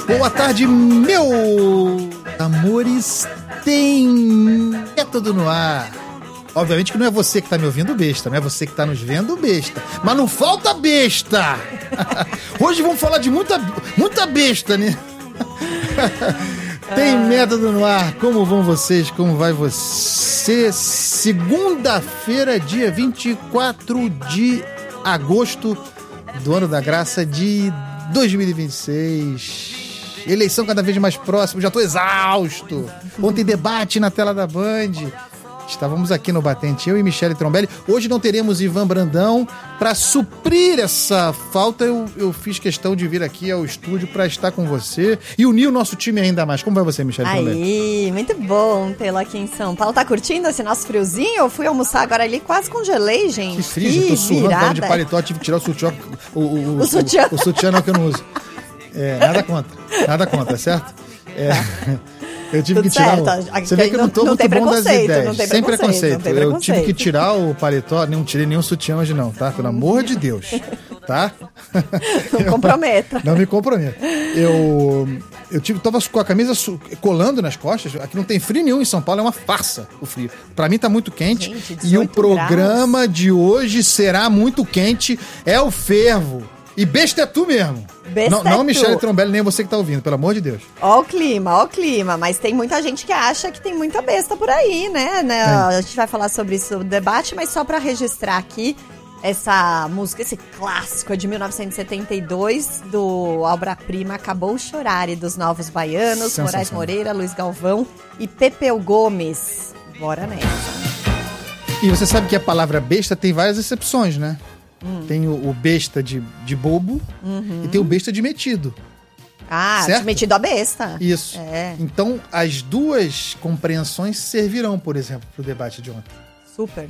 Boa tarde, meu amores, tem método no ar. Obviamente que não é você que tá me ouvindo besta, não é você que tá nos vendo besta, mas não falta besta. Hoje vamos falar de muita besta, né? Tem método no ar. Como vão vocês? Como vai você? Segunda-feira, dia 24 de agosto do ano da graça de 2026. Eleição cada vez mais próxima. Já tô exausto. Ontem debate na tela da Band. Estávamos aqui no Batente, eu e Michele Trombelli. Hoje não teremos Ivan Brandão. Para suprir essa falta, eu fiz questão de vir aqui ao estúdio para estar com você e unir o nosso time ainda mais. Como vai você, Michele Trombelli? Aí, muito bom tê-lo aqui em São Paulo. Tá curtindo esse nosso friozinho? Eu fui almoçar agora ali, quase congelei, gente. Que frio, tô suando, tava de paletó, tive que tirar o sutiã. O sutiã não, que eu não uso. Nada contra, certo? Eu tive que tirar Você vê que eu não tô muito bom das ideias. Sem preconceito. Eu tive que tirar o paletó. Não tirei nenhum sutiã hoje não, tá? Pelo amor de Deus. Tá? Não comprometa. Não me comprometa. Tava com a camisa colando nas costas. Aqui não tem frio nenhum em São Paulo. É uma farsa o frio. Pra mim tá muito quente. Gente, e o programa graus. De hoje será muito quente. É o fervo. E besta é tu mesmo. Não Michele Trombelli, nem você que tá ouvindo, pelo amor de Deus. Ó o clima. Mas tem muita gente que acha que tem muita besta por aí, né? A gente vai falar sobre isso no debate, mas só pra registrar aqui, essa música, esse clássico é de 1972, do obra-prima Acabou Chorare, dos Novos Baianos, Moraes Moreira, Luiz Galvão e Pepeu Gomes. Bora nessa. E você sabe que a palavra besta tem várias exceções, né? Tem o besta de bobo e tem o besta de metido. Certo? De metido a besta. Isso. Então, as duas compreensões servirão, por exemplo, para o debate de ontem. Super.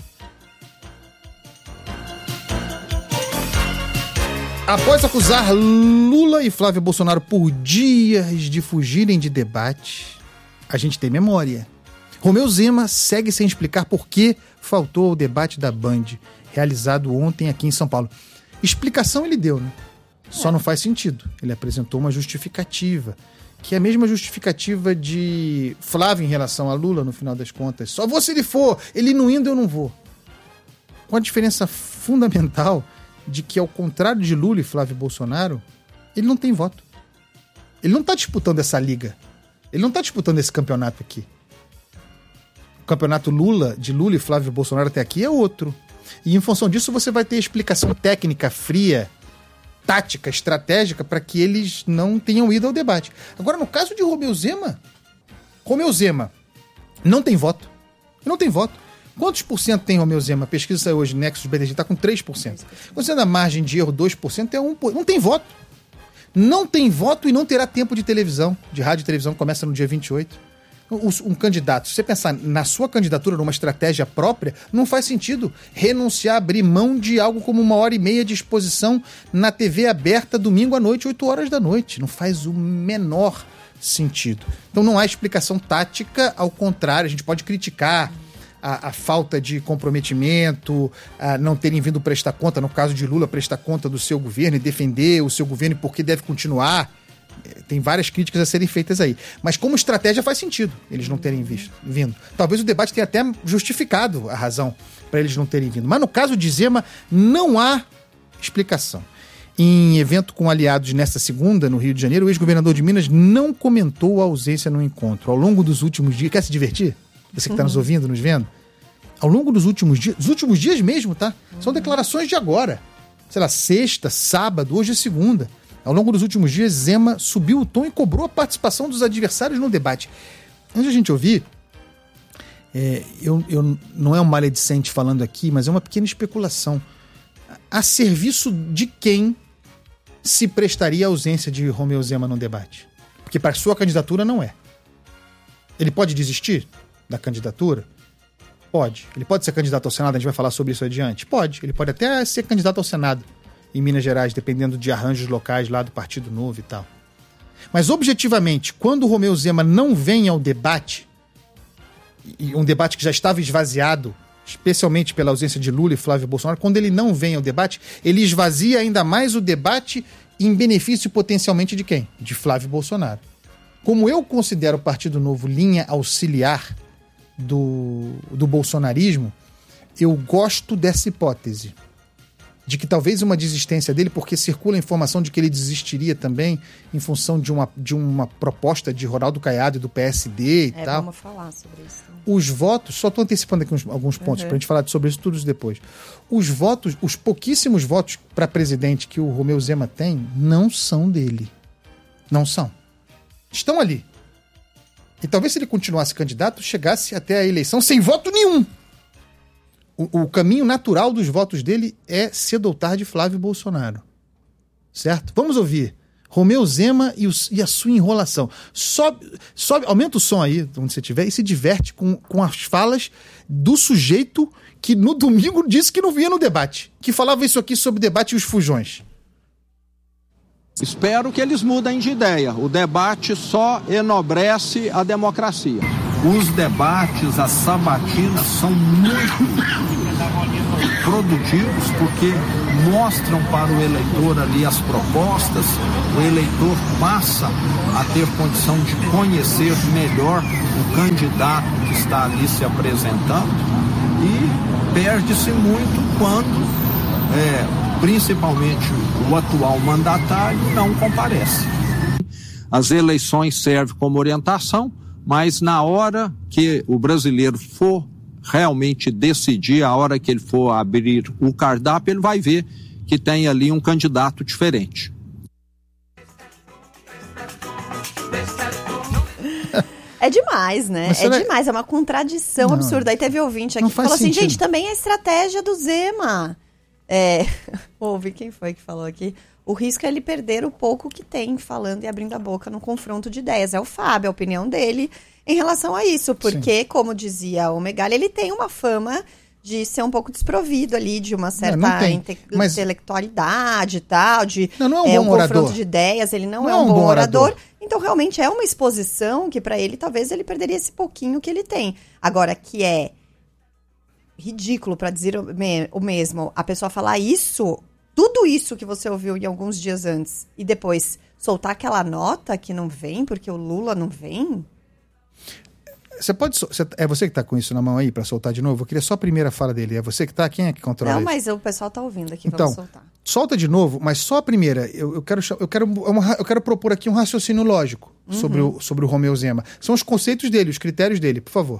Após acusar Lula e Flávio Bolsonaro por dias de fugirem de debate, a gente tem memória. Romeu Zema segue sem explicar por que faltou ao debate da Band, realizado ontem aqui em São Paulo. Explicação ele deu, né? Só não faz sentido. Ele apresentou uma justificativa, que é a mesma justificativa de Flávio em relação a Lula, no final das contas. Só vou se ele for, ele não indo, eu não vou. Com a diferença fundamental de que, ao contrário de Lula e Flávio Bolsonaro, ele não tem voto. Ele não está disputando essa liga. Ele não está disputando esse campeonato aqui. O campeonato de Lula e Flávio Bolsonaro até aqui é outro. E em função disso você vai ter explicação técnica, fria, tática, estratégica para que eles não tenham ido ao debate. Agora, no caso de Romeu Zema não tem voto. Não tem voto. Quantos por cento tem Romeu Zema? A pesquisa saiu hoje, Nexus BTG, está com 3%. Quando você dá margem de erro 2%, é 1%. Não tem voto. Não tem voto e não terá tempo de televisão, de rádio e televisão, começa no dia 28. Um candidato, se você pensar na sua candidatura, numa estratégia própria, não faz sentido renunciar, abrir mão de algo como 1h30 de exposição na TV aberta, domingo à noite, 8 horas da noite. Não faz o menor sentido. Então não há explicação tática, ao contrário, a gente pode criticar a falta de comprometimento, a não terem vindo prestar conta, no caso de Lula, prestar conta do seu governo e defender o seu governo e por que deve continuar. Tem várias críticas a serem feitas aí. Mas como estratégia faz sentido eles não terem vindo. Talvez o debate tenha até justificado a razão para eles não terem vindo. Mas no caso de Zema, não há explicação. Em evento com aliados nesta segunda, no Rio de Janeiro, o ex-governador de Minas não comentou a ausência no encontro. Ao longo dos últimos dias... Quer se divertir? Você que está nos ouvindo, nos vendo? Ao longo dos últimos dias mesmo, tá? São declarações de agora. Sei lá, sexta, sábado, hoje é segunda. Ao longo dos últimos dias, Zema subiu o tom e cobrou a participação dos adversários no debate. Antes de a gente ouvir, não é um maledicente falando aqui, mas é uma pequena especulação. A serviço de quem se prestaria a ausência de Romeu Zema no debate? Porque para sua candidatura não é. Ele pode desistir da candidatura? Pode. Ele pode ser candidato ao Senado, a gente vai falar sobre isso adiante? Pode. Ele pode até ser candidato ao Senado em Minas Gerais, dependendo de arranjos locais lá do Partido Novo e tal. Mas, objetivamente, quando o Romeu Zema não vem ao debate, e um debate que já estava esvaziado, especialmente pela ausência de Lula e Flávio Bolsonaro, quando ele não vem ao debate, ele esvazia ainda mais o debate em benefício potencialmente de quem? De Flávio Bolsonaro. Como eu considero o Partido Novo linha auxiliar do bolsonarismo, eu gosto dessa hipótese. De que talvez uma desistência dele, porque circula a informação de que ele desistiria também em função de uma proposta de Ronaldo Caiado e do PSD e tal. Vamos falar sobre isso. Os votos, só estou antecipando aqui alguns pontos para a gente falar sobre isso tudo depois. Os votos, os pouquíssimos votos para presidente que o Romeu Zema tem, não são dele. Não são. Estão ali. E talvez se ele continuasse candidato, chegasse até a eleição sem voto nenhum. O caminho natural dos votos dele é cedo ou tarde Flávio Bolsonaro. Certo? Vamos ouvir Romeu Zema e a sua enrolação. Sobe, aumenta o som aí, onde você estiver, e se diverte com as falas do sujeito que no domingo disse que não vinha no debate. Que falava isso aqui sobre o debate e os fujões. Espero que eles mudem de ideia. O debate só enobrece a democracia. Os debates, as sabatinas são muito produtivos porque mostram para o eleitor ali as propostas, o eleitor passa a ter condição de conhecer melhor o candidato que está ali se apresentando e perde-se muito quando, principalmente o atual mandatário, não comparece. As eleições servem como orientação, mas na hora que o brasileiro for realmente decidir, a hora que ele for abrir o cardápio, ele vai ver que tem ali um candidato diferente. É demais, né? Demais, é uma contradição absurda. Aí teve ouvinte aqui que falou assim, gente, também é estratégia do Zema. Ouve, quem foi que falou aqui? O risco é ele perder o pouco que tem falando e abrindo a boca no confronto de ideias. É o Fábio, a opinião dele em relação a isso. Porque, sim, como dizia o Megali, ele tem uma fama de ser um pouco desprovido ali, de uma certa intelectualidade e tal, de não é um bom confronto orador de ideias, ele não é um bom orador. Então, realmente, é uma exposição que, para ele, talvez ele perderia esse pouquinho que ele tem. Agora, que é ridículo, para dizer o mesmo, a pessoa falar isso, tudo isso que você ouviu em alguns dias antes, e depois soltar aquela nota que não vem, porque o Lula não vem? É você que tá com isso na mão aí para soltar de novo? Eu queria só a primeira fala dele. É você que tá? Quem é que controla isso? Não, mas o pessoal tá ouvindo aqui, então, vamos soltar. Solta de novo, mas só a primeira. Eu quero propor aqui um raciocínio lógico sobre o Romeu Zema. São os conceitos dele, os critérios dele, por favor.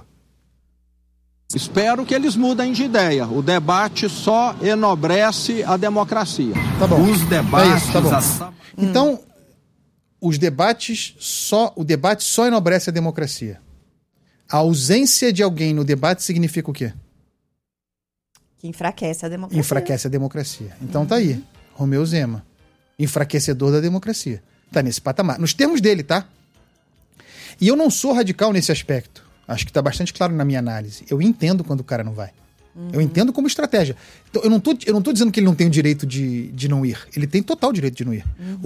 Espero que eles mudem de ideia. O debate só enobrece a democracia. Tá bom. Os debates... tá bom. Então, o debate só enobrece a democracia. A ausência de alguém no debate significa o quê? Que enfraquece a democracia. Enfraquece a democracia. Então tá aí. Romeu Zema. Enfraquecedor da democracia. Tá nesse patamar. Nos termos dele, tá? E eu não sou radical nesse aspecto. Acho que tá bastante claro na minha análise. Eu entendo quando o cara não vai. Eu entendo como estratégia. Então, eu não tô dizendo que ele não tem o direito de não ir. Ele tem total direito de não ir.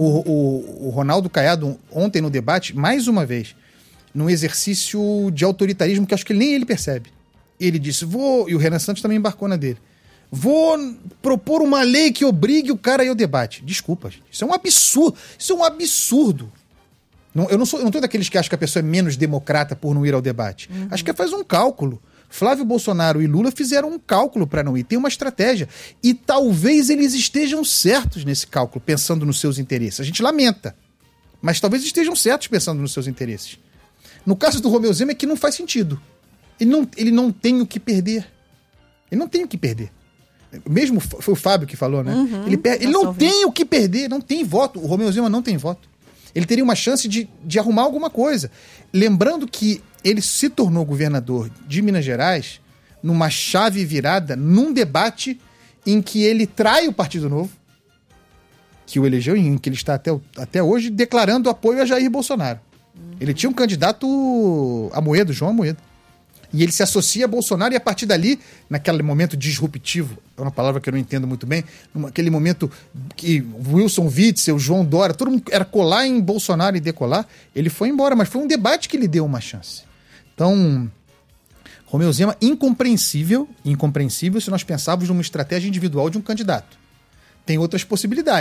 O Ronaldo Caiado, ontem no debate, mais uma vez, num exercício de autoritarismo que acho que nem ele percebe. Ele disse, e o Renan Santos também embarcou na dele, vou propor uma lei que obrigue o cara a ir ao debate. Desculpa, gente. Isso é um absurdo. Isso é um absurdo. Eu não tô daqueles que acham que a pessoa é menos democrata por não ir ao debate. Acho que faz um cálculo. Flávio Bolsonaro e Lula fizeram um cálculo para não ir. Tem uma estratégia. E talvez eles estejam certos nesse cálculo, pensando nos seus interesses. A gente lamenta. Mas talvez estejam certos pensando nos seus interesses. No caso do Romeu Zema é que não faz sentido. Ele não tem o que perder. Ele não tem o que perder. Mesmo foi o Fábio que falou, né? Ele não tem o que perder, não tem voto. O Romeu Zema não tem voto. Ele teria uma chance de arrumar alguma coisa. Lembrando que ele se tornou governador de Minas Gerais numa chave virada, num debate em que ele trai o Partido Novo, que o elegeu, em que ele está até hoje declarando apoio a Jair Bolsonaro. Ele tinha um candidato Amoedo, João Amoedo. E ele se associa a Bolsonaro e a partir dali, naquele momento disruptivo, é uma palavra que eu não entendo muito bem, naquele momento que Wilson Witzel, João Dória, todo mundo era colar em Bolsonaro e decolar, ele foi embora, mas foi um debate que lhe deu uma chance. Então, Romeu Zema, incompreensível se nós pensarmos numa estratégia individual de um candidato. Tem outras possibilidades.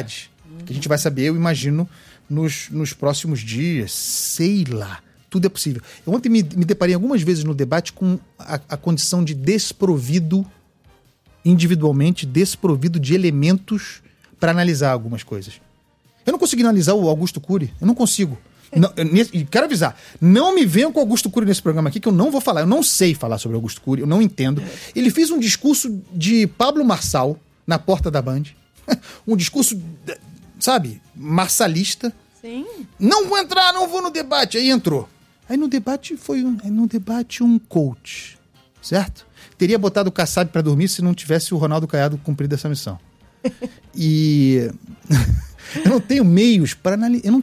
Que a gente vai saber, eu imagino, nos próximos dias. Sei lá. Tudo é possível. Eu ontem me deparei algumas vezes no debate com a condição de desprovido, individualmente, desprovido de elementos para analisar algumas coisas. Eu não consegui analisar o Augusto Cury. Eu não consigo. Não, quero avisar. Não me venham com o Augusto Cury nesse programa aqui, que eu não vou falar. Eu não sei falar sobre o Augusto Cury. Eu não entendo. Ele fez um discurso de Pablo Marçal na porta da Band. Um discurso, sabe, marçalista. Sim. Não vou entrar, não vou no debate. Aí entrou. Aí no debate um coach, certo? Teria botado o Kassab para dormir se não tivesse o Ronaldo Caiado cumprido essa missão. E eu não tenho meios para analisar, eu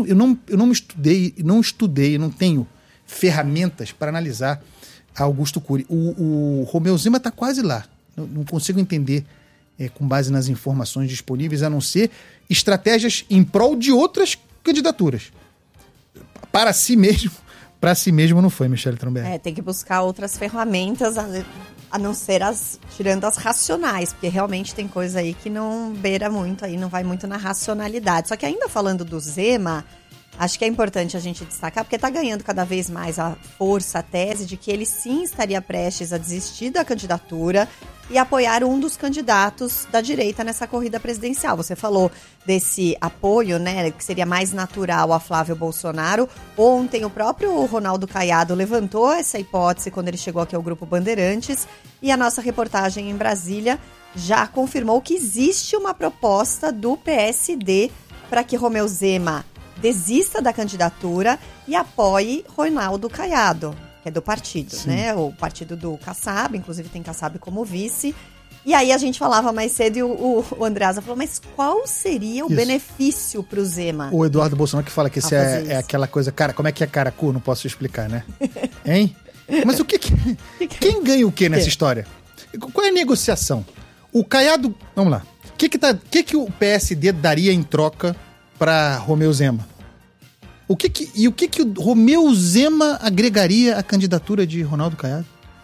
não tenho ferramentas para analisar Augusto Cury. O Romeu Zema está quase lá. Não consigo entender com base nas informações disponíveis, a não ser estratégias em prol de outras candidaturas. Para si mesmo não foi, Michele Tromberg. Tem que buscar outras ferramentas, a não ser tirando as racionais, porque realmente tem coisa aí que não beira muito, aí não vai muito na racionalidade. Só que ainda falando do Zema, acho que é importante a gente destacar, porque está ganhando cada vez mais a força, a tese de que ele sim estaria prestes a desistir da candidatura e apoiar um dos candidatos da direita nessa corrida presidencial. Você falou desse apoio, né, que seria mais natural a Flávio Bolsonaro. Ontem o próprio Ronaldo Caiado levantou essa hipótese quando ele chegou aqui ao Grupo Bandeirantes, e a nossa reportagem em Brasília já confirmou que existe uma proposta do PSD para que Romeu Zema desista da candidatura e apoie Ronaldo Caiado, que é do partido, sim, né? O partido do Kassab, inclusive tem Kassab como vice. E aí a gente falava mais cedo e o Andreasa falou, mas qual seria o benefício pro Zema? O Eduardo Bolsonaro que fala que esse é aquela coisa, cara, como é que é caracu? Não posso explicar, né? Hein? Mas quem ganha o que nessa história? Qual é a negociação? O Caiado, vamos lá. O que o PSD daria em troca para Romeu Zema? O que o Romeu Zema agregaria à candidatura de Ronaldo Caiado?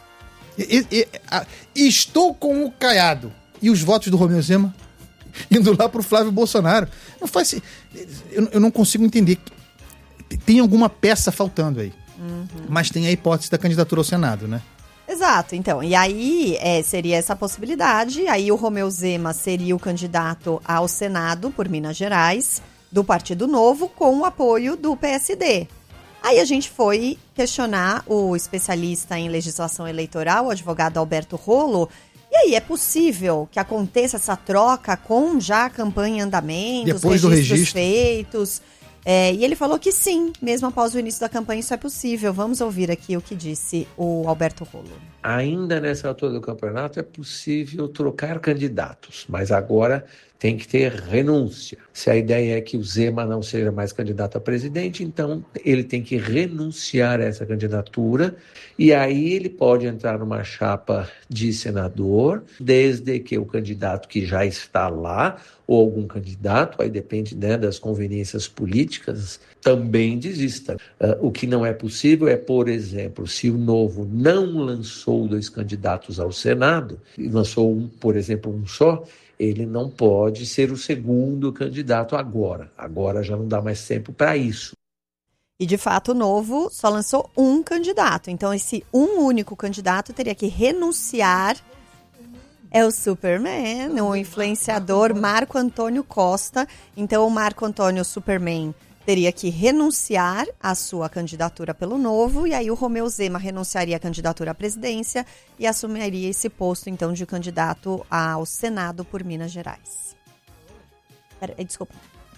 Estou com o Caiado e os votos do Romeu Zema indo lá para o Flávio Bolsonaro. Não faz. Eu não consigo entender. Tem alguma peça faltando aí. Uhum. Mas tem a hipótese da candidatura ao Senado, né? Exato, então. E aí seria essa possibilidade. Aí o Romeu Zema seria o candidato ao Senado por Minas Gerais, do Partido Novo, com o apoio do PSD. Aí a gente foi questionar o especialista em legislação eleitoral, o advogado Alberto Rolo. E aí, é possível que aconteça essa troca com já a campanha em andamento, depois os registros feitos? E ele falou que sim, mesmo após o início da campanha, isso é possível. Vamos ouvir aqui o que disse o Alberto Rolo. Ainda nessa altura do campeonato é possível trocar candidatos, mas agora tem que ter renúncia. Se a ideia é que o Zema não seja mais candidato a presidente, então ele tem que renunciar a essa candidatura e aí ele pode entrar numa chapa de senador, desde que o candidato que já está lá, ou algum candidato, aí depende, né, das conveniências políticas, também desista. O que não é possível é, por exemplo, se o Novo não lançou 2 candidatos ao Senado, e lançou por exemplo, um só, ele não pode ser o segundo candidato agora. Agora já não dá mais tempo para isso. E, de fato, o Novo só lançou um candidato. Então, esse único candidato teria que renunciar. É o Superman, o influenciador Marco Antônio Costa. Então, o Marco Antônio Superman teria que renunciar à sua candidatura pelo Novo, e aí o Romeu Zema renunciaria à candidatura à presidência e assumiria esse posto, então, de candidato ao Senado por Minas Gerais. Desculpa.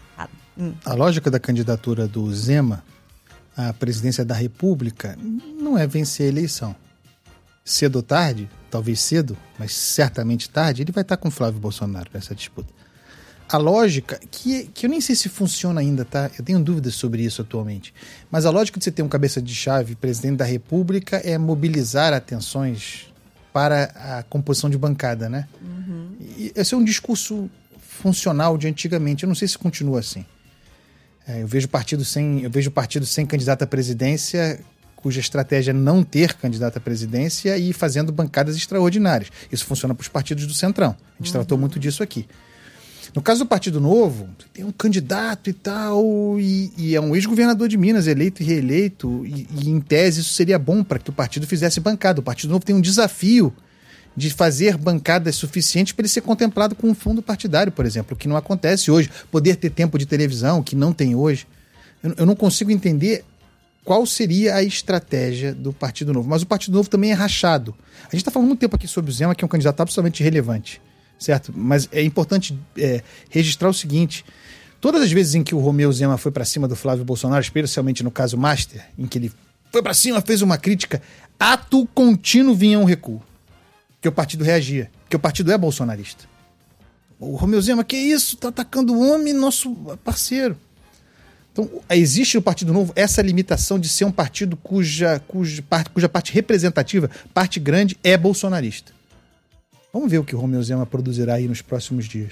A lógica da candidatura do Zema à presidência da República não é vencer a eleição. Cedo ou tarde, talvez cedo, mas certamente tarde, ele vai estar com o Flávio Bolsonaro nessa disputa. A lógica, que eu nem sei se funciona ainda, tá? Eu tenho dúvidas sobre isso atualmente. Mas a lógica de você ter um cabeça de chave presidente da República é mobilizar atenções para a composição de bancada, né? Uhum. E esse é um discurso funcional de antigamente. Eu não sei se continua assim. Eu vejo partido sem candidato à presidência, cuja estratégia é não ter candidato à presidência e fazendo bancadas extraordinárias. Isso funciona para os partidos do Centrão. A gente tratou muito disso aqui. No caso do Partido Novo, tem um candidato e tal, e é um ex-governador de Minas, eleito e reeleito, e em tese isso seria bom para que o partido fizesse bancada. O Partido Novo tem um desafio de fazer bancadas suficientes para ele ser contemplado com um fundo partidário, por exemplo, o que não acontece hoje. Poder ter tempo de televisão, que não tem hoje. Eu não consigo entender qual seria a estratégia do Partido Novo. Mas o Partido Novo também é rachado. A gente está falando muito tempo aqui sobre o Zema, que é um candidato absolutamente irrelevante, certo? Mas é importante registrar o seguinte: todas as vezes em que o Romeu Zema foi para cima do Flávio Bolsonaro, especialmente no caso Master, em que ele foi para cima, fez uma crítica, ato contínuo vinha um recuo. Que o partido reagia, que o partido é bolsonarista. O Romeu Zema, que isso? Tá atacando o homem, nosso parceiro. Então, existe no Partido Novo essa limitação de ser um partido cuja parte representativa, parte grande, é bolsonarista. Vamos ver o que o Romeu Zema produzirá aí nos próximos dias.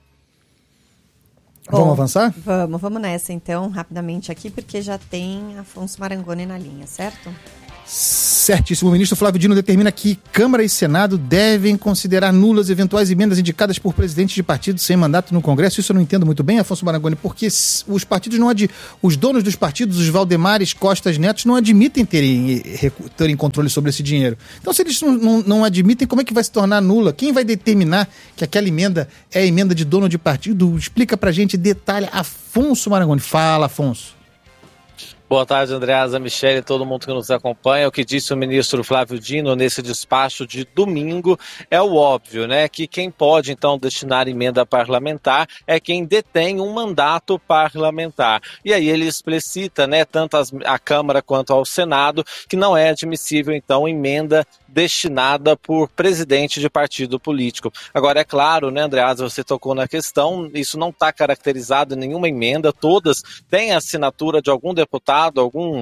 Bom, vamos avançar? Vamos nessa então, rapidamente aqui, porque já tem Afonso Marangoni na linha, certo? Certíssimo. O ministro Flávio Dino determina que Câmara e Senado devem considerar nulas eventuais emendas indicadas por presidentes de partidos sem mandato no Congresso. Isso eu não entendo muito bem, Afonso Marangoni, porque os partidos os donos dos partidos, os Valdemares, Costas, Netos, não admitem terem controle sobre esse dinheiro. Então, se eles não admitem, como é que vai se tornar nula? Quem vai determinar que aquela emenda é a emenda de dono de partido? Explica pra gente, detalha. Afonso Marangoni. Fala, Afonso. Boa tarde, Andreasa, Michele e todo mundo que nos acompanha. O que disse o ministro Flávio Dino nesse despacho de domingo é o óbvio, né? Que quem pode, então, destinar emenda parlamentar é quem detém um mandato parlamentar. E aí ele explicita, né, tanto a Câmara quanto ao Senado, que não é admissível, então, emenda destinada por presidente de partido político. Agora, é claro, né, Andreasa, você tocou na questão, isso não está caracterizado em nenhuma emenda, todas têm a assinatura de algum deputado, algum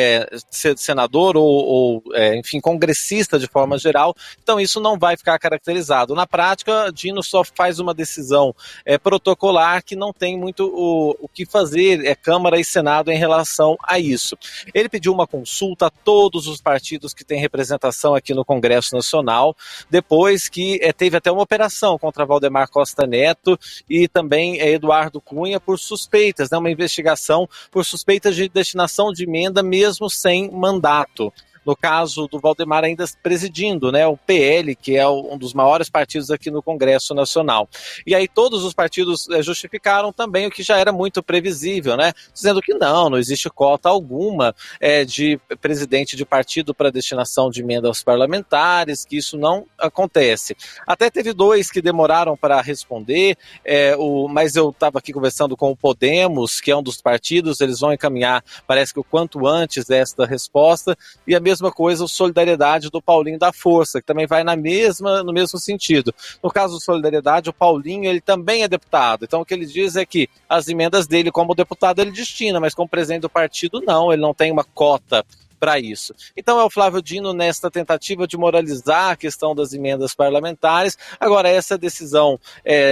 senador ou enfim, congressista de forma geral, então isso não vai ficar caracterizado. Na prática, Dino só faz uma decisão protocolar que não tem muito o que fazer, Câmara e Senado em relação a isso. Ele pediu uma consulta a todos os partidos que têm representação aqui no Congresso Nacional, depois que teve até uma operação contra Valdemar Costa Neto e também Eduardo Cunha por suspeitas, né, uma investigação por suspeitas de destinação de emenda mesmo sem mandato. No caso do Valdemar ainda presidindo, né, o PL, que é um dos maiores partidos aqui no Congresso Nacional. E aí todos os partidos justificaram também o que já era muito previsível, né, dizendo que não existe cota alguma de presidente de partido para destinação de emenda aos parlamentares, que isso não acontece. Até teve dois que demoraram para responder, mas eu estava aqui conversando com o Podemos, que é um dos partidos, eles vão encaminhar, parece que o quanto antes desta resposta, e a mesma coisa o Solidariedade do Paulinho da Força, que também vai no mesmo sentido. No caso do Solidariedade, o Paulinho, ele também é deputado, então o que ele diz é que as emendas dele como deputado ele destina, mas como presidente do partido não, ele não tem uma cota para isso. Então é o Flávio Dino nesta tentativa de moralizar a questão das emendas parlamentares. Agora, essa decisão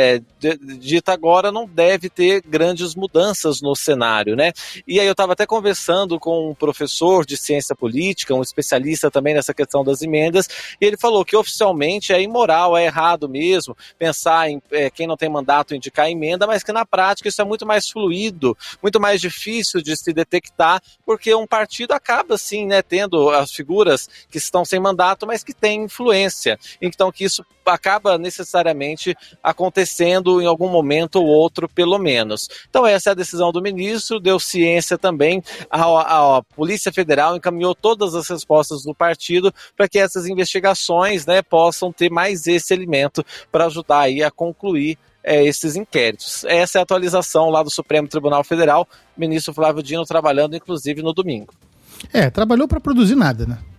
dita agora não deve ter grandes mudanças no cenário, né? E aí eu estava até conversando com um professor de ciência política, um especialista também nessa questão das emendas, e ele falou que oficialmente é imoral, é errado mesmo pensar em quem não tem mandato indicar emenda, mas que na prática isso é muito mais fluido, muito mais difícil de se detectar, porque um partido acaba assim, né, tendo as figuras que estão sem mandato, mas que têm influência. Então que isso acaba necessariamente acontecendo em algum momento ou outro, pelo menos. Então essa é a decisão do ministro, deu ciência também, a Polícia Federal encaminhou todas as respostas do partido para que essas investigações, né, possam ter mais esse elemento para ajudar aí a concluir esses inquéritos. Essa é a atualização lá do Supremo Tribunal Federal, o ministro Flávio Dino trabalhando inclusive no domingo. Trabalhou para produzir nada, né?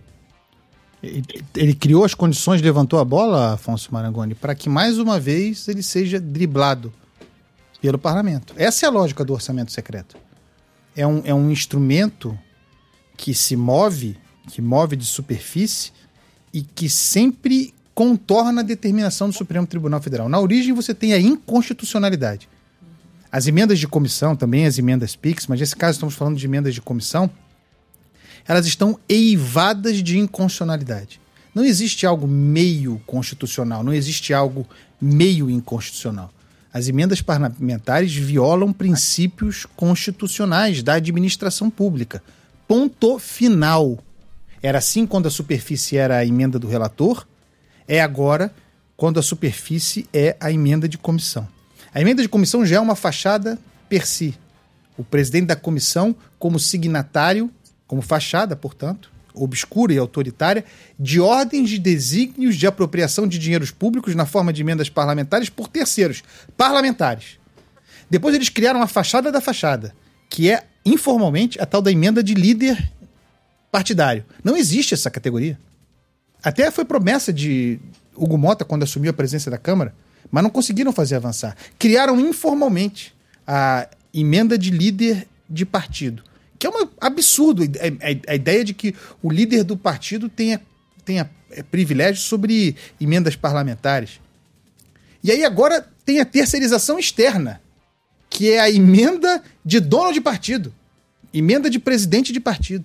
Ele criou as condições, levantou a bola, Afonso Marangoni, para que mais uma vez ele seja driblado pelo parlamento. Essa é a lógica do orçamento secreto. É um instrumento que se move, que move de superfície e que sempre contorna a determinação do Supremo Tribunal Federal. Na origem você tem a inconstitucionalidade. As emendas de comissão, também as emendas PIX, mas nesse caso estamos falando de emendas de comissão, elas estão eivadas de inconstitucionalidade. Não existe algo meio constitucional, não existe algo meio inconstitucional. As emendas parlamentares violam princípios constitucionais da administração pública. Ponto final. Era assim quando a superfície era a emenda do relator, é agora quando a superfície é a emenda de comissão. A emenda de comissão já é uma fachada per si. O presidente da comissão, como signatário, como fachada, portanto, obscura e autoritária, de ordens de desígnios de apropriação de dinheiros públicos na forma de emendas parlamentares por terceiros parlamentares. Depois eles criaram a fachada da fachada, que é, informalmente, a tal da emenda de líder partidário. Não existe essa categoria. Até foi promessa de Hugo Mota quando assumiu a presidência da Câmara, mas não conseguiram fazer avançar. Criaram informalmente a emenda de líder de partido, que é um absurdo a ideia de que o líder do partido tenha privilégio sobre emendas parlamentares. E aí agora tem a terceirização externa, que é a emenda de dono de partido, emenda de presidente de partido.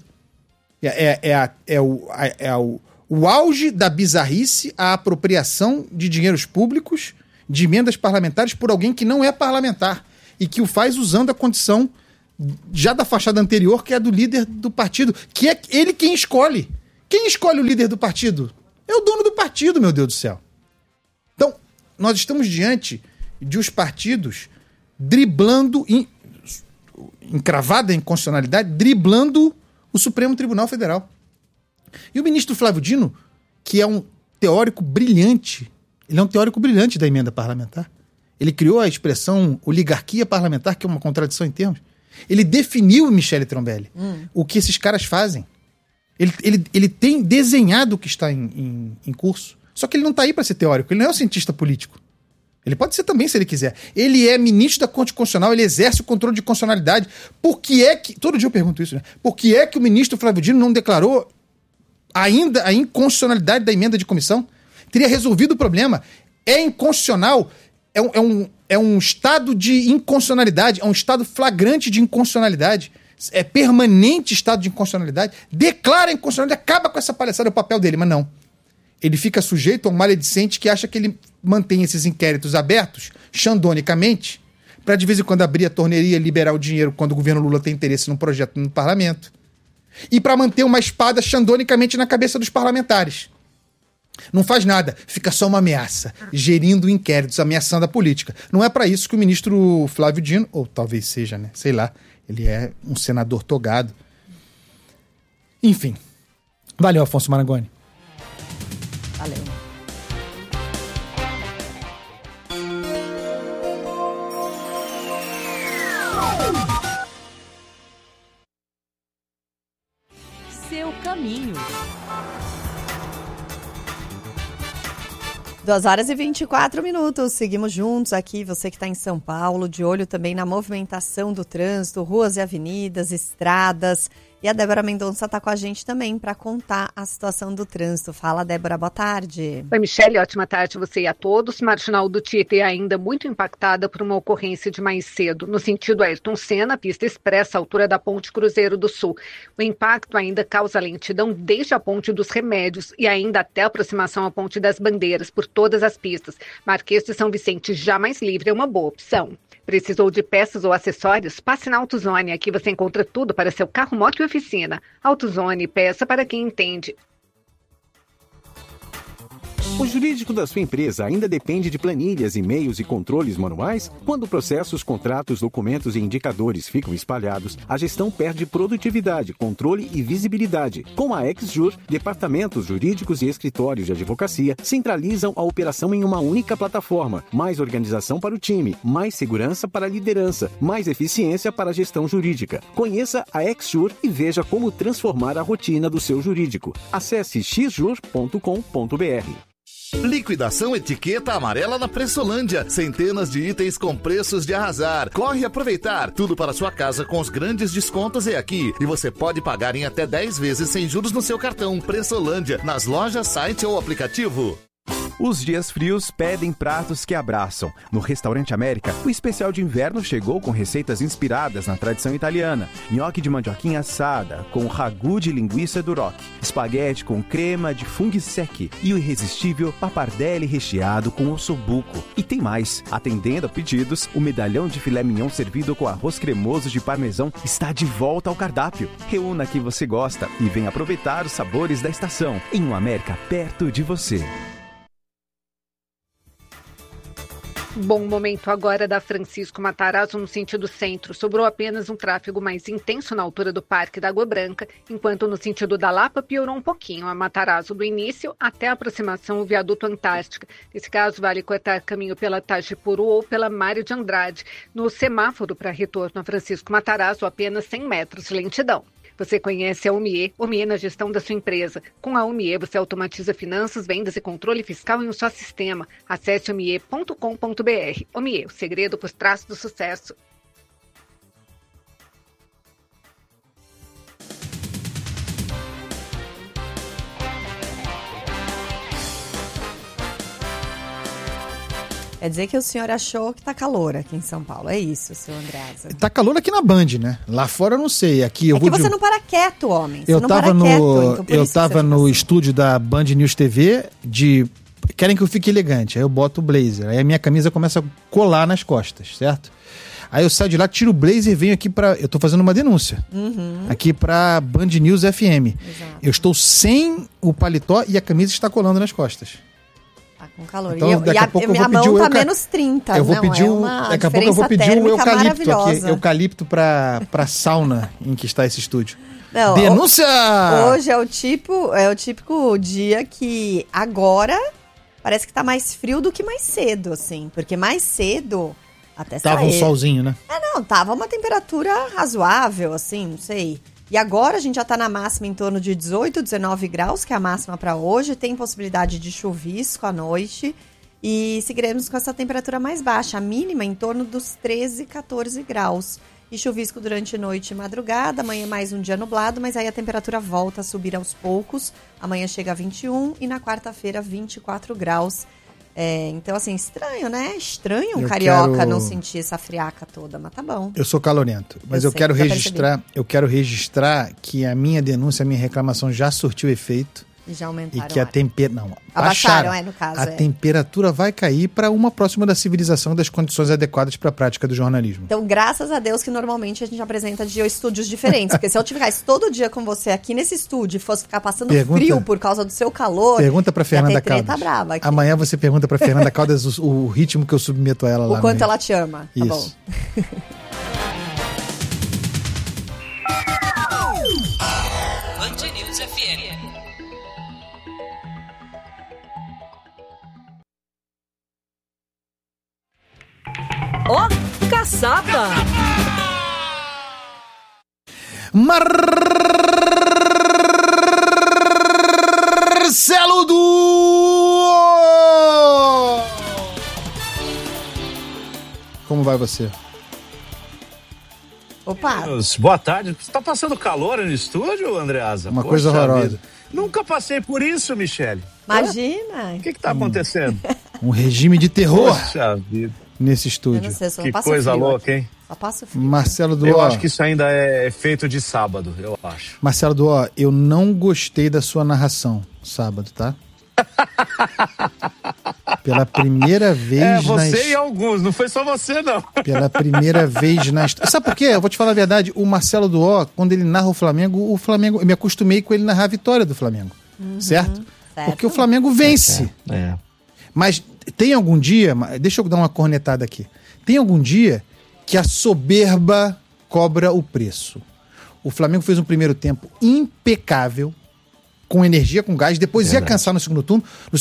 O auge da bizarrice, a apropriação de dinheiros públicos, de emendas parlamentares por alguém que não é parlamentar e que o faz usando a condição já da fachada anterior, que é a do líder do partido, que é ele quem escolhe. Quem escolhe o líder do partido? É o dono do partido, meu Deus do céu. Então, nós estamos diante de os partidos driblando, encravada em constitucionalidade, driblando o Supremo Tribunal Federal. E o ministro Flávio Dino, que é um teórico brilhante, ele é um teórico brilhante da emenda parlamentar. Ele criou a expressão oligarquia parlamentar, que é uma contradição em termos. Ele definiu, Michele Trombelli, o que esses caras fazem. Ele tem desenhado o que está em curso. Só que ele não está aí para ser teórico, ele não é um cientista político. Ele pode ser também, se ele quiser. Ele é ministro da Corte Constitucional, ele exerce o controle de constitucionalidade. Por que é que... Todo dia eu pergunto isso, né? Por que é que o ministro Flávio Dino não declarou ainda a inconstitucionalidade da emenda de comissão? Teria resolvido o problema. É inconstitucional, é um estado de inconstitucionalidade, é um estado flagrante de inconstitucionalidade, é permanente estado de inconstitucionalidade, declara a inconstitucionalidade, acaba com essa palhaçada, é o papel dele, mas não. Ele fica sujeito a um maledicente que acha que ele mantém esses inquéritos abertos, xandonicamente, para de vez em quando abrir a torneirinha e liberar o dinheiro quando o governo Lula tem interesse num projeto no parlamento. E para manter uma espada xandonicamente na cabeça dos parlamentares. Não faz nada, fica só uma ameaça, gerindo inquéritos, ameaçando a política. Não é para isso que o ministro Flávio Dino, ou talvez seja, né? Sei lá, ele é um senador togado. Enfim. Valeu, Afonso Marangoni. Valeu. Seu caminho. 2h24. Seguimos juntos aqui, você que está em São Paulo, de olho também na movimentação do trânsito, ruas e avenidas, estradas. E a Débora Mendonça está com a gente também para contar a situação do trânsito. Fala, Débora, boa tarde. Oi, Michele, ótima tarde a você e a todos. Marginal do Tietê ainda muito impactada por uma ocorrência de mais cedo. No sentido Ayrton Senna, pista expressa, altura da Ponte Cruzeiro do Sul. O impacto ainda causa lentidão desde a Ponte dos Remédios e ainda até a aproximação à Ponte das Bandeiras, por todas as pistas. Marquês de São Vicente já mais livre é uma boa opção. Precisou de peças ou acessórios? Passe na AutoZone. Aqui você encontra tudo para seu carro, moto e oficina. AutoZone, peça para quem entende. O jurídico da sua empresa ainda depende de planilhas, e-mails e controles manuais? Quando processos, contratos, documentos e indicadores ficam espalhados, a gestão perde produtividade, controle e visibilidade. Com a XJur, departamentos jurídicos e escritórios de advocacia centralizam a operação em uma única plataforma. Mais organização para o time, mais segurança para a liderança, mais eficiência para a gestão jurídica. Conheça a XJur e veja como transformar a rotina do seu jurídico. Acesse xjur.com.br. Liquidação etiqueta amarela na Pressolândia. Centenas de itens com preços de arrasar. Corre aproveitar. Tudo para sua casa com os grandes descontos é aqui. E você pode pagar em até 10 vezes sem juros no seu cartão. Pressolândia, nas lojas, site ou aplicativo. Os dias frios pedem pratos que abraçam. No Restaurante América, o especial de inverno chegou com receitas inspiradas na tradição italiana. Nhoque de mandioquinha assada, com ragu de linguiça Duroc. Espaguete com crema de funghi secchi. E o irresistível pappardelle recheado com ossobuco. E tem mais. Atendendo a pedidos, o medalhão de filé mignon servido com arroz cremoso de parmesão está de volta ao cardápio. Reúna que você gosta e venha aproveitar os sabores da estação. Em um América perto de você. Bom momento agora da Francisco Matarazzo no sentido centro. Sobrou apenas um tráfego mais intenso na altura do Parque da Água Branca, enquanto no sentido da Lapa piorou um pouquinho a Matarazzo do início até a aproximação ao viaduto Antártica. Nesse caso, vale cortar caminho pela Tajipuru ou pela Mário de Andrade. No semáforo para retorno a Francisco Matarazzo, apenas 100 metros de lentidão. Você conhece a Omie na gestão da sua empresa. Com a Omie, você automatiza finanças, vendas e controle fiscal em um só sistema. Acesse omie.com.br. Omie, o segredo por trás do sucesso. Quer dizer que o senhor achou que tá calor aqui em São Paulo. É isso, seu Andreasa. Tá calor aqui na Band, né? Lá fora eu não sei. Aqui eu vou você não para quieto, homem. Eu tava no estúdio da Band News TV querem que eu fique elegante. Aí eu boto o blazer. Aí a minha camisa começa a colar nas costas, certo? Aí eu saio de lá, tiro o blazer e venho aqui eu tô fazendo uma denúncia. Aqui pra Band News FM. Exato. Eu estou sem o paletó e a camisa está colando nas costas. Com calor. Então, daqui a pouco eu vou pedir tá menos 30. Eu vou pedir daqui a pouco eu vou pedir o eucalipto aqui. Eucalipto pra sauna em que está esse estúdio. Não, denúncia! Hoje é o típico dia que agora parece que tá mais frio do que mais cedo, assim. Porque mais cedo até tava um solzinho, né? Tava uma temperatura razoável, assim, não sei. E agora a gente já está na máxima em torno de 18, 19 graus, que é a máxima para hoje. Tem possibilidade de chuvisco à noite. E seguiremos com essa temperatura mais baixa. A mínima em torno dos 13, 14 graus. E chuvisco durante noite e madrugada. Amanhã mais um dia nublado, mas aí a temperatura volta a subir aos poucos. Amanhã chega a 21 e na quarta-feira 24 graus. Então, assim, estranho, né? Estranho um carioca não sentir essa friaca toda, mas tá bom. Eu sou calorento, mas eu quero registrar que a minha denúncia, a minha reclamação já surtiu efeito. E já aumentaram. E que a temperatura... Não, abaixaram, no caso. A temperatura vai cair para uma próxima da civilização das condições adequadas para a prática do jornalismo. Então, graças a Deus que normalmente a gente apresenta de estúdios diferentes. Porque se eu tivesse todo dia com você aqui nesse estúdio e fosse ficar passando frio por causa do seu calor... Pergunta para Fernanda Caldas. Tá brava aqui. Amanhã você pergunta para Fernanda Caldas o ritmo que eu submeto a ela lá. O quanto ela te ama. Isso. Tá bom. Band News FM. Ó, caçapa! Marcelo do... Como vai você? Opa! Boa tarde. Você tá passando calor no estúdio, Andreasa? Uma coisa horrorosa. Vida. Nunca passei por isso, Michele. Imagina! O que tá acontecendo? Um regime de terror. Poxa vida. Nesse estúdio. Que coisa louca, hein? Só passo frio. Marcelo Duó. Eu acho que isso ainda é feito de sábado, eu acho. Marcelo Duó, eu não gostei da sua narração sábado, tá? Pela primeira vez você e alguns, não foi só você, não. Pela primeira vez na história. Sabe por quê? Eu vou te falar a verdade. O Marcelo Duó, quando ele narra o Flamengo, eu me acostumei com ele narrar a vitória do Flamengo. Certo? Porque o Flamengo vence. Mas tem algum dia, deixa eu dar uma cornetada aqui. Tem algum dia que a soberba cobra o preço. O Flamengo fez um primeiro tempo impecável, com energia, com gás, depois ia cansar no segundo turno.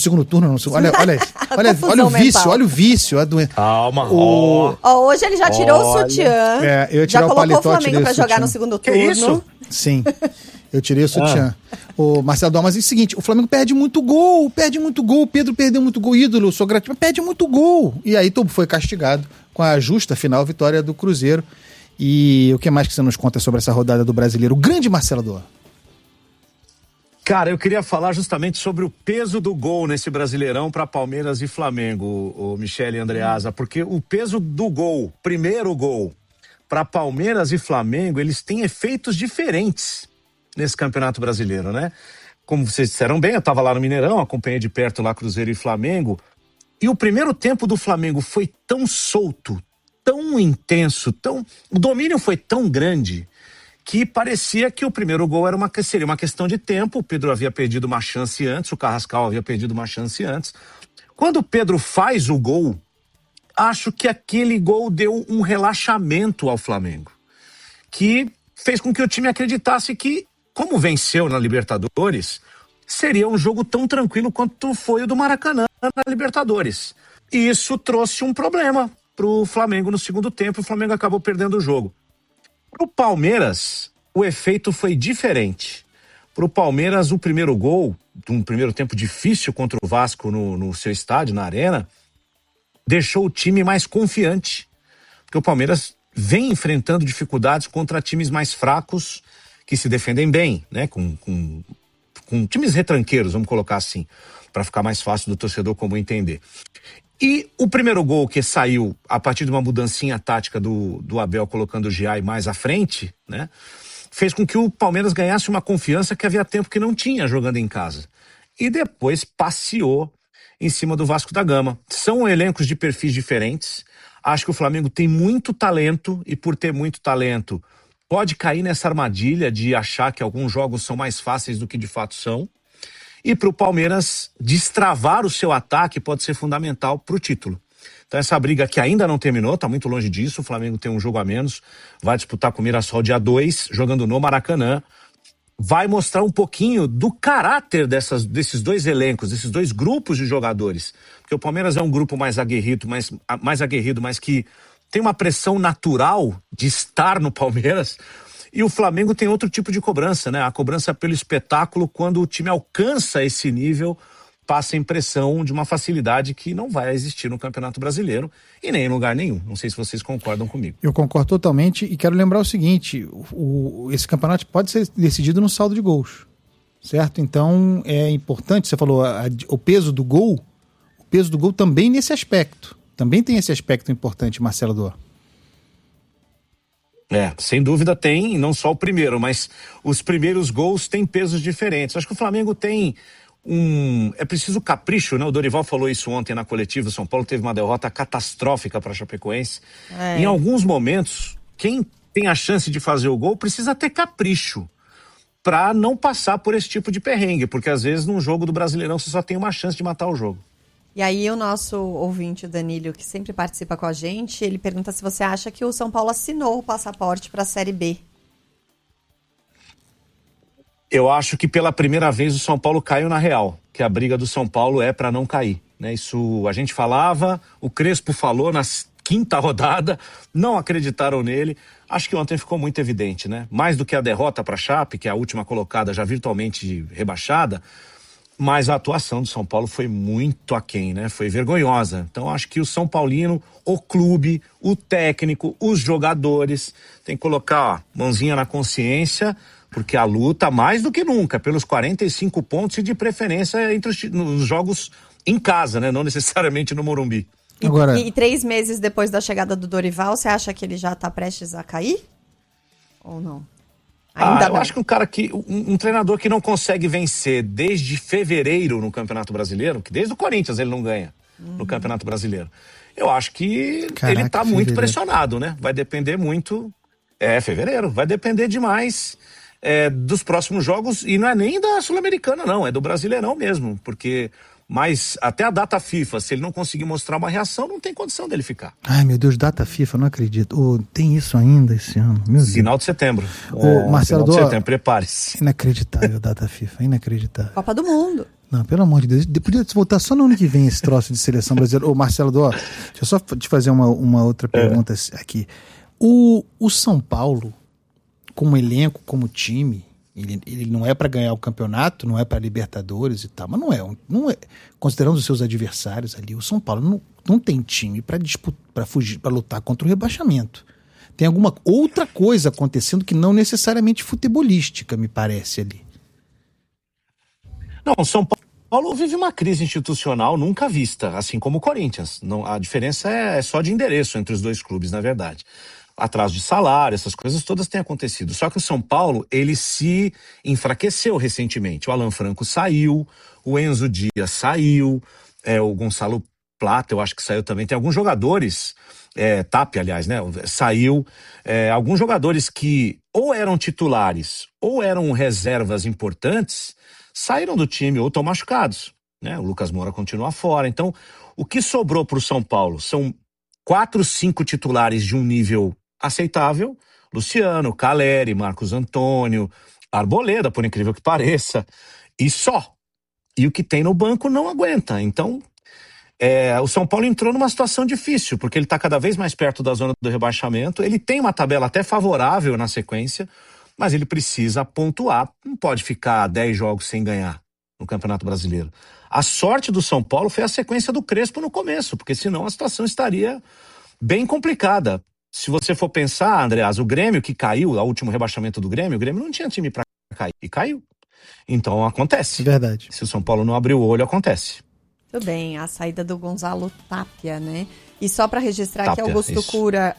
Olha o vício, olha o vício. Calma. Hoje ele já tirou o sutiã. Eu ia tirar já o paletó, colocou o Flamengo pra jogar no segundo turno. Que isso? Sim. Eu tirei o sutiã. O Marcelo Duó, mas é o seguinte, o Flamengo perde muito gol, o Pedro perdeu muito gol, ídolo, sou grato, mas perde muito gol. E aí foi castigado com a justa final vitória do Cruzeiro. E o que mais que você nos conta sobre essa rodada do Brasileiro? O grande Marcelo Duó. Cara, eu queria falar justamente sobre o peso do gol nesse Brasileirão para Palmeiras e Flamengo, o Michele e Andreasa, porque o peso do gol, primeiro gol, para Palmeiras e Flamengo, eles têm efeitos diferentes nesse Campeonato Brasileiro, né? Como vocês disseram bem, eu estava lá no Mineirão, acompanhei de perto lá Cruzeiro e Flamengo, e o primeiro tempo do Flamengo foi tão solto, tão intenso, o domínio foi tão grande, que parecia que o primeiro gol seria uma questão de tempo. O Pedro havia perdido uma chance antes, o Carrascal havia perdido uma chance antes. Quando o Pedro faz o gol, acho que aquele gol deu um relaxamento ao Flamengo, que fez com que o time acreditasse que, como venceu na Libertadores, seria um jogo tão tranquilo quanto foi o do Maracanã na Libertadores. E isso trouxe um problema pro Flamengo no segundo tempo, o Flamengo acabou perdendo o jogo. Pro Palmeiras, o efeito foi diferente. Pro Palmeiras, o primeiro gol, de um primeiro tempo difícil contra o Vasco no seu estádio, na Arena, deixou o time mais confiante. Porque o Palmeiras vem enfrentando dificuldades contra times mais fracos, que se defendem bem, né? Com times retranqueiros, vamos colocar assim, para ficar mais fácil do torcedor comum entender. E o primeiro gol que saiu a partir de uma mudancinha tática do Abel colocando o Giai mais à frente, né, fez com que o Palmeiras ganhasse uma confiança que havia tempo que não tinha jogando em casa. E depois passeou em cima do Vasco da Gama. São elencos de perfis diferentes. Acho que o Flamengo tem muito talento e por ter muito talento pode cair nessa armadilha de achar que alguns jogos são mais fáceis do que de fato são. E para o Palmeiras destravar o seu ataque pode ser fundamental para o título. Então essa briga que ainda não terminou, está muito longe disso, o Flamengo tem um jogo a menos, vai disputar com o Mirassol dia 2, jogando no Maracanã, vai mostrar um pouquinho do caráter desses dois elencos, desses dois grupos de jogadores, porque o Palmeiras é um grupo mais aguerrido, mas que tem uma pressão natural de estar no Palmeiras. E o Flamengo tem outro tipo de cobrança, né? A cobrança pelo espetáculo, quando o time alcança esse nível, passa a impressão de uma facilidade que não vai existir no Campeonato Brasileiro e nem em lugar nenhum. Não sei se vocês concordam comigo. Eu concordo totalmente e quero lembrar o seguinte, esse campeonato pode ser decidido no saldo de gols, certo? Então é importante, você falou, o peso do gol também nesse aspecto. Também tem esse aspecto importante, Marcelo Dor. Sem dúvida tem, não só o primeiro, mas os primeiros gols têm pesos diferentes. Acho que o Flamengo tem é preciso capricho, né? O Dorival falou isso ontem na coletiva. O São Paulo teve uma derrota catastrófica para a Chapecoense. Em alguns momentos, quem tem a chance de fazer o gol precisa ter capricho para não passar por esse tipo de perrengue, porque às vezes num jogo do Brasileirão você só tem uma chance de matar o jogo. E aí o nosso ouvinte, o Danilo, que sempre participa com a gente, ele pergunta se você acha que o São Paulo assinou o passaporte para a Série B. Eu acho que pela primeira vez o São Paulo caiu na real, que a briga do São Paulo é para não cair, né? Isso a gente falava, o Crespo falou na quinta rodada, não acreditaram nele. Acho que ontem ficou muito evidente, né? Mais do que a derrota para a Chape, que é a última colocada já virtualmente rebaixada, mas a atuação do São Paulo foi muito aquém, né? Foi vergonhosa. Então acho que o São Paulino, o clube, o técnico, os jogadores, tem que colocar mãozinha na consciência, porque a luta, mais do que nunca, pelos 45 pontos e de preferência nos jogos em casa, né? Não necessariamente no Morumbi. Agora... E 3 meses depois da chegada do Dorival, você acha que ele já está prestes a cair? Ou não? Eu acho que um treinador que não consegue vencer desde fevereiro no Campeonato Brasileiro, que desde o Corinthians ele não ganha no Campeonato Brasileiro, eu acho que ele tá muito pressionado, né? Vai depender muito, fevereiro, vai depender demais dos próximos jogos, e não é nem da Sul-Americana não, é do Brasileirão mesmo, porque... Mas até a data FIFA, se ele não conseguir mostrar uma reação, não tem condição dele ficar. Ai, meu Deus, data FIFA, não acredito. Tem isso ainda esse ano? Meu Deus. Final de setembro. Marcelo Final de setembro, prepare-se. Inacreditável data FIFA, inacreditável. Copa do Mundo. Não, pelo amor de Deus, podia voltar só no ano que vem esse troço de seleção brasileira. Marcelo Dó, deixa eu só te fazer uma outra pergunta aqui. O São Paulo, como elenco, como time... Ele não é para ganhar o campeonato, não é para Libertadores e tal, mas não é. Considerando os seus adversários ali, o São Paulo não tem time para fugir, para lutar contra o rebaixamento. Tem alguma outra coisa acontecendo que não necessariamente futebolística, me parece ali. Não, o São Paulo vive uma crise institucional nunca vista, assim como o Corinthians. Não, a diferença é só de endereço entre os dois clubes, na verdade. Atraso de salário, essas coisas todas têm acontecido. Só que o São Paulo, ele se enfraqueceu recentemente. O Alan Franco saiu, o Enzo Dias saiu, o Gonçalo Plata, eu acho que saiu também. Tem alguns jogadores, Tapia, aliás, né? Saiu. Alguns jogadores que ou eram titulares ou eram reservas importantes, saíram do time ou estão machucados, né? O Lucas Moura continua fora. Então, o que sobrou para o São Paulo são 4, 5 titulares de um nível aceitável: Luciano, Caleri, Marcos Antônio, Arboleda, por incrível que pareça, e só. E o que tem no banco não aguenta. Então, o São Paulo entrou numa situação difícil, porque ele está cada vez mais perto da zona do rebaixamento. Ele tem uma tabela até favorável na sequência, mas ele precisa pontuar. Não pode ficar 10 jogos sem ganhar no Campeonato Brasileiro. A sorte do São Paulo foi a sequência do Crespo no começo, porque senão a situação estaria bem complicada. Se você for pensar, Andreas, o Grêmio que caiu, o último rebaixamento do Grêmio, o Grêmio não tinha time para cair, e caiu. Então acontece. Verdade. Se o São Paulo não abrir o olho, acontece. Tudo bem, a saída do Gonzalo Tapia, né? E só para registrar Tapia, que Augusto isso. Cury...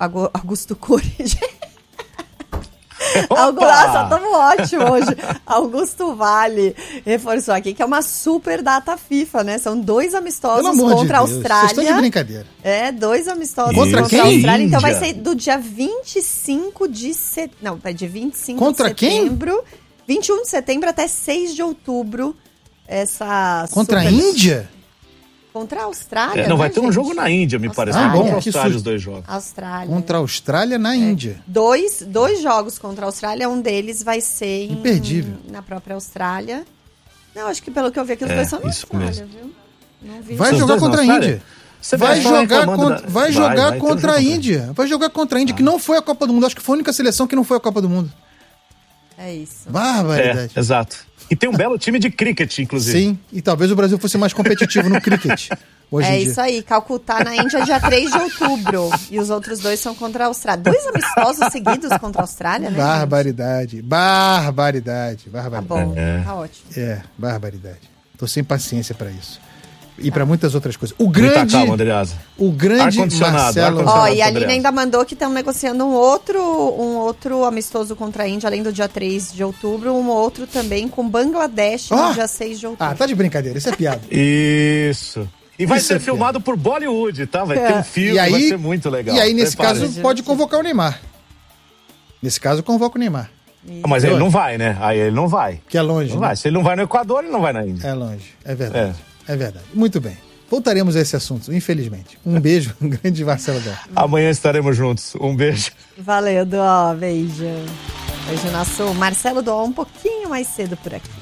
Nossa, estamos ótimo hoje. Augusto Vale reforçou aqui que é uma super data FIFA, né? São 2 amistosos contra a Austrália. Vocês estão de brincadeira. 2 amistosos Contra contra quem? a Austrália. Então Índia. vai ser do dia 25 de setembro. Não, vai de 25 Contra de setembro. 21 de setembro até 6 de outubro. Essa Contra super... a Índia? Contra a Austrália, Não, vai né, ter um gente? jogo na Índia, me parece. Austrália. Contra a Que Austrália, susto. os 2 jogos. Austrália. Contra a Austrália na Índia. 2 jogos contra a Austrália, um deles vai ser Imperdível. na própria Austrália. Não, acho que pelo que eu vi aqui, os 2 são na isso Austrália, mesmo. viu? Não vi. Vai São os jogar dois na contra a Austrália? Índia. Você Vai só jogar reclamando contra, vai jogar ter um contra a jogo. Índia. Vai jogar contra a Índia, que não foi a Copa do Mundo. Acho que foi a única seleção que não foi a Copa do Mundo. É isso. Barbaridade. Exato. E tem um belo time de cricket, inclusive. Sim, e talvez o Brasil fosse mais competitivo no cricket hoje em dia. Isso aí, Calcutá na Índia, dia 3 de outubro. E os outros 2 são contra a Austrália. 2 amistosos seguidos contra a Austrália, né? Barbaridade. Barbaridade. Tá Barbaridade. bom, tá ótimo. Barbaridade. Tô sem paciência pra isso. E pra muitas outras coisas. O Muita grande, calma, Andreasa. o grande Ar-condicionado, Marcelo... ar-condicionado. Ó, e a Aline Andreas. ainda mandou que estão negociando um outro amistoso contra a Índia, além do dia 3 de outubro, um outro também com Bangladesh no dia 6 de outubro. Tá de brincadeira, isso é piada. Isso. E vai Isso ser é filmado por Bollywood, tá? Vai ter um filme, E aí, vai ser muito legal. E aí, nesse Prepare-se. caso, pode convocar o Neymar. Nesse caso, convoca o Neymar. Mas ele não vai, né? Aí ele não vai. Que é longe, Não né? vai. Se ele não vai no Equador, ele não vai na Índia. É longe, é verdade. É verdade. Muito bem. Voltaremos a esse assunto, infelizmente. Um beijo, um grande Marcelo Dó. Amanhã estaremos juntos. Um beijo. Valeu, Dó. Beijo. Beijo, nosso Marcelo Dó, um pouquinho mais cedo por aqui.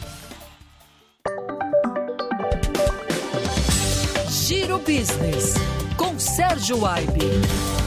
Giro Business, com Sérgio Aibe.